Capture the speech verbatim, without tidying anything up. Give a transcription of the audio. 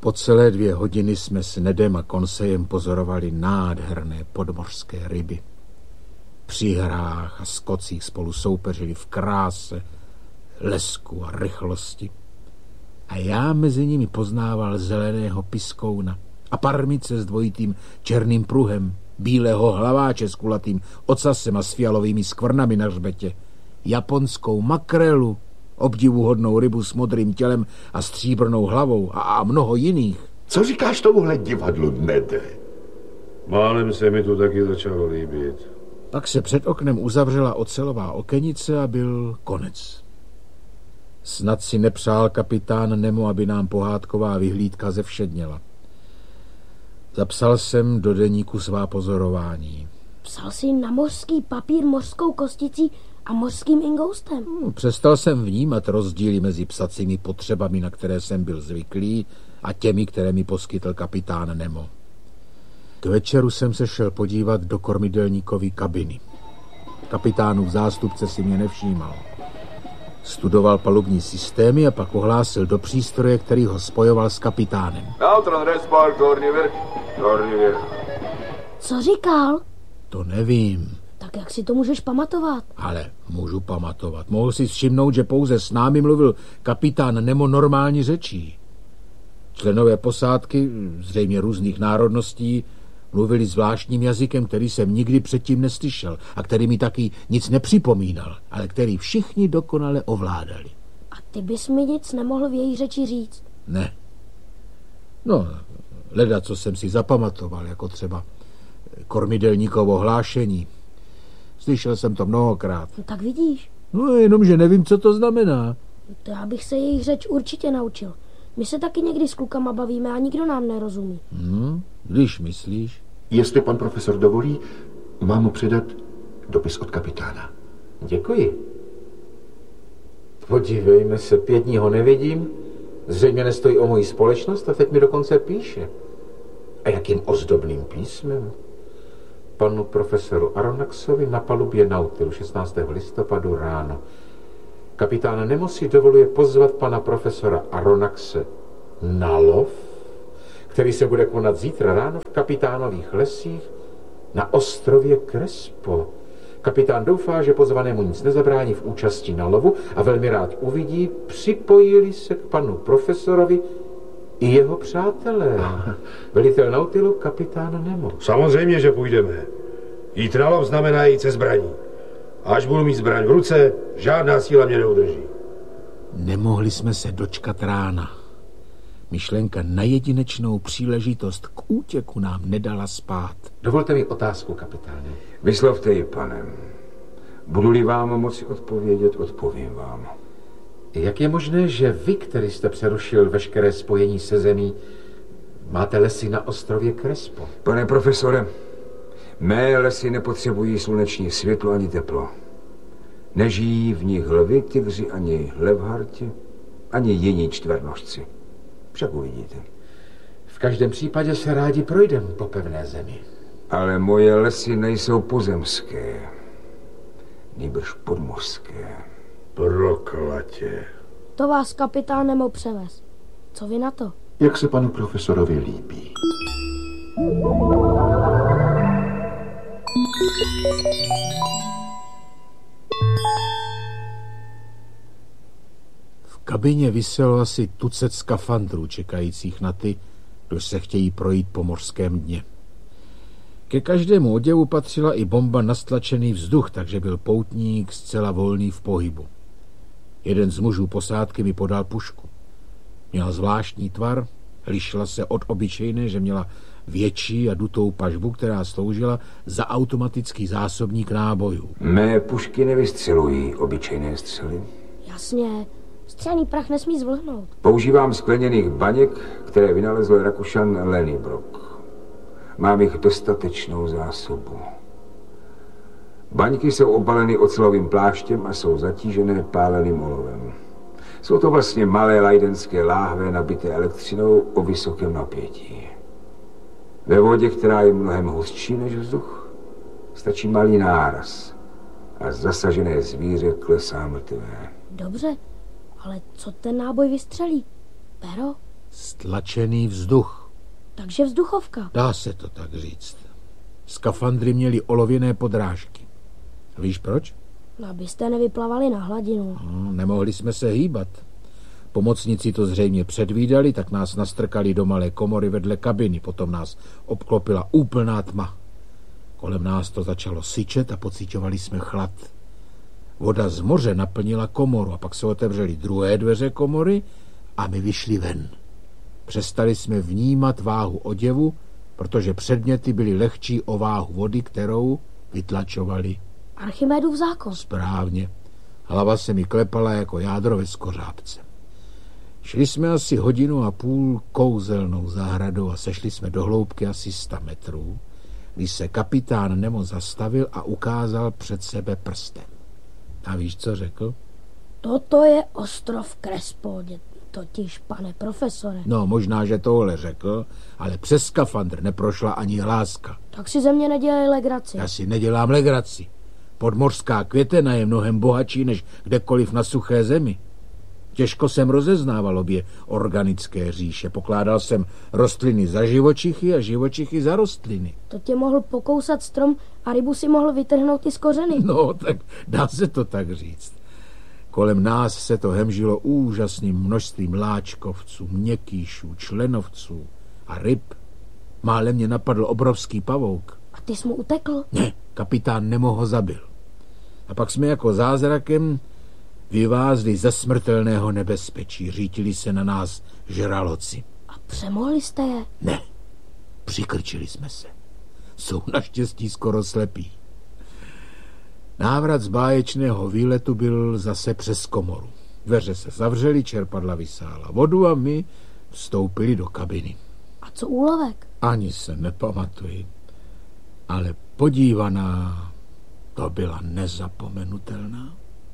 Po celé dvě hodiny jsme s Nedem a Konsejem pozorovali nádherné podmořské ryby. Při hrách a skocích spolu soupeřili v kráse, lesku a rychlosti. A já mezi nimi poznával zeleného piskouna a parmice s dvojitým černým pruhem, bílého hlaváče s kulatým ocasem a s fialovými skvrnami na hřbetě, japonskou makrelu, obdivuhodnou rybu s modrým tělem a stříbrnou hlavou a, a mnoho jiných. Co říkáš tomuhle divadlu, Nede? Málem se mi to taky začalo líbit. Pak se před oknem uzavřela ocelová okenice a byl konec. Snad si nepřál kapitán Nemo, aby nám pohádková vyhlídka zevšedněla. Zapsal jsem do deníku svá pozorování. Psal jsi na mořský papír mořskou kosticí a mořským ingoustem. Hmm, přestal jsem vnímat rozdíly mezi psacími potřebami, na které jsem byl zvyklý, a těmi, které mi poskytl kapitán Nemo. K večeru jsem se šel podívat do kormidelníkovy kabiny. Kapitánův zástupce si mě nevšímal. Studoval palubní systémy a pak ohlásil do přístroje, který ho spojoval s kapitánem. Co říkal? To nevím. Tak jak si to můžeš pamatovat? Ale můžu pamatovat. Mohl si všimnout, že pouze s námi mluvil kapitán Nemo normální řečí. Členové posádky, zřejmě různých národností, mluvili zvláštním jazykem, který jsem nikdy předtím neslyšel a který mi taky nic nepřipomínal, ale který všichni dokonale ovládali. A ty bys mi nic nemohl v její řeči říct? Ne. No, leda, co jsem si zapamatoval, jako třeba kormidelníkovo hlášení. Slyšel jsem to mnohokrát. No, tak vidíš. No, jenom, že nevím, co to znamená. To já bych se jejich řeč určitě naučil. My se taky někdy s klukama bavíme a nikdo nám nerozumí. Hmm, když myslíš? Jestli pan profesor dovolí, mám mu předat dopis od kapitána. Děkuji. Podívejme se, pět dní ho nevidím. Zřejmě nestojí o moji společnost a teď mi dokonce píše. A jakým ozdobným písmem? Panu profesoru Aronnaxovi na palubě Nautilu šestnáctého listopadu ráno. Kapitán Nemo si dovoluje pozvat pana profesora Aronnaxe na lov, který se bude konat zítra ráno v kapitánových lesích na ostrově Crespo. Kapitán doufá, že pozvanému nic nezabrání v účasti na lovu a velmi rád uvidí, připojili se k panu profesorovi i jeho přátelé. Velitel Nautilu, kapitán Nemo. Samozřejmě, že půjdeme. Jít na lov znamená jít se zbraní. Až budu mít zbraň v ruce, žádná síla mě neudrží. Nemohli jsme se dočkat rána. Myšlenka na jedinečnou příležitost k útěku nám nedala spát. Dovolte mi otázku, kapitáne. Vyslovte ji, pane. Budu-li vám moci odpovědět, odpovím vám. Jak je možné, že vy, který jste přerušil veškeré spojení se zemí, máte lesy na ostrově Crespo? Pane profesore, mé lesy nepotřebují sluneční světlo ani teplo. Nežijí v nich lvy, tygři ani levharti, ani jiní čtvernožci. Však uvidíte. V každém případě se rádi projdem po pevné zemi. Ale moje lesy nejsou pozemské, nýbrž podmořské. Proklatě. To vás kapitán Nemo převez. Co vy na to? Jak se panu profesorovi líbí? V kabině viselo asi tucet skafandrů čekajících na ty, kdož se chtějí projít po mořském dně. Ke každému oděvu patřila i bomba na stlačený vzduch, takže byl poutník zcela volný v pohybu. Jeden z mužů posádky mi podal pušku. Měla zvláštní tvar, lišila se od obyčejné, že měla větší a dutou pažbu, která sloužila za automatický zásobník nábojů. Mé pušky nevystřelují obyčejné střely. Jasně, střelný prach nesmí zvlhnout. Používám skleněných baněk, které vynalezl Rakušan Lenny Brock. Mám jich dostatečnou zásobu. Baňky jsou obaleny ocelovým pláštěm a jsou zatížené páleným olovem. Jsou to vlastně malé lajdenské láhve nabité elektřinou o vysokém napětí. Ve vodě, která je mnohem hustší než vzduch, stačí malý náraz a zasažené zvíře klesá mrtvé. Dobře, ale co ten náboj vystřelí? Pero? Stlačený vzduch. Takže vzduchovka. Dá se to tak říct. Skafandry měly olověné podrážky. Víš proč? Abyste nevyplavali na hladinu. No, nemohli jsme se hýbat. Pomocníci to zřejmě předvídali, tak nás nastrkali do malé komory vedle kabiny. Potom nás obklopila úplná tma. Kolem nás to začalo syčet a pociťovali jsme chlad. Voda z moře naplnila komoru a pak se otevřely druhé dveře komory a my vyšli ven. Přestali jsme vnímat váhu oděvu, protože předměty byly lehčí o váhu vody, kterou vytlačovali. Archimedův zákon. Správně. Hlava se mi klepala jako jádro ve skořápce. Šli jsme asi hodinu a půl kouzelnou zahradou a sešli jsme do hloubky asi sta metrů, když se kapitán Nemo zastavil a ukázal před sebe prstem. A víš, co řekl? Toto je ostrov Crespo, totiž, pane profesore. No, možná, že tohle řekl, ale přes skafandr neprošla ani hláska. Tak si ze mě nedělej legraci. Já si nedělám legraci. Podmořská květena je mnohem bohatší než kdekoliv na suché zemi. Těžko jsem rozeznával obě organické říše. Pokládal jsem rostliny za živočichy a živočichy za rostliny. To tě mohl pokousat strom a rybu si mohl vytrhnout i z kořeny. No, tak dá se to tak říct. Kolem nás se to hemžilo úžasným množstvím láčkovců, měkýšů, členovců a ryb. Málem mě napadl obrovský pavouk. A ty jsi mu utekl? Ne, kapitán Nemo ho zabil. A pak jsme jako zázrakem vyvázli ze smrtelného nebezpečí. Řítili se na nás žraloci. A přemohli jste je? Ne, přikrčili jsme se. Jsou naštěstí skoro slepí. Návrat z báječného výletu byl zase přes komoru. Dveře se zavřely, čerpadla vysála vodu a my vstoupili do kabiny. A co úlovek? Ani se nepamatuji, ale podívaná to byla nezapomenutelná.